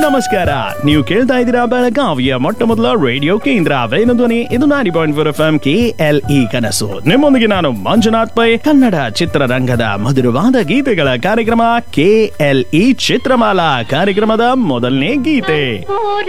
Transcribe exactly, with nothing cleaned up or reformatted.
ನಮಸ್ಕಾರ. ನೀವು ಕೇಳ್ತಾ ಇದ್ದೀರಾ ಬೆಳಗಾವಿಯ ಮೊಟ್ಟ ಮೊದಲ ರೇಡಿಯೋ ಕೇಂದ್ರ ವೇಣುಧ್ವನಿ. ಇದು ninety point four F M K L E ಕನಸು. ನಿಮ್ಮೊಂದಿಗೆ ನಾನು ಮಂಜುನಾಥ್ ಪೈ. ಕನ್ನಡ ಚಿತ್ರರಂಗದ ಮಧುರವಾದ ಗೀತೆಗಳ ಕಾರ್ಯಕ್ರಮ ಕೆ ಎಲ್ ಇ ಚಿತ್ರಮಾಲಾ ಕಾರ್ಯಕ್ರಮದ ಮೊದಲನೇ ಗೀತೆ.